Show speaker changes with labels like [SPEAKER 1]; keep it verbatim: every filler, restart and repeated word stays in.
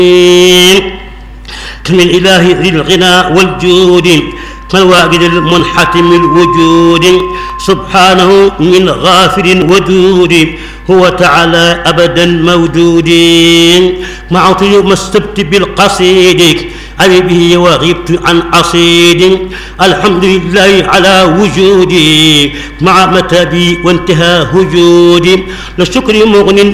[SPEAKER 1] كم الإله ذي الغنى والجود كالواجد المنحتم الوجود سبحانه من غافر ودود هو تعالى أبدا موجود مع طيب ما استبت بالقصيد أبي به وغبت عن عصيد الحمد لله على وجودي مع متابي وانتهى هجودي للشكر مغن